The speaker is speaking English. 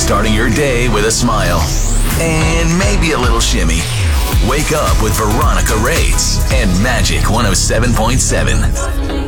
starting your day with a smile and maybe a little shimmy. Wake up with Veronica Reyes and Magic 107.7.